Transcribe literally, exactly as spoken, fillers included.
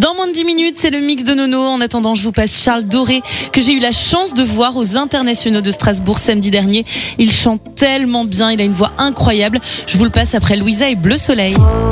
Dans moins de dix minutes, c'est le mix de Nono. En attendant, je vous passe Charles Doré, que j'ai eu la chance de voir aux Internationaux de Strasbourg samedi dernier. Il chante tellement bien, il a une voix incroyable. Je vous le passe après Louisa et Bleu Soleil.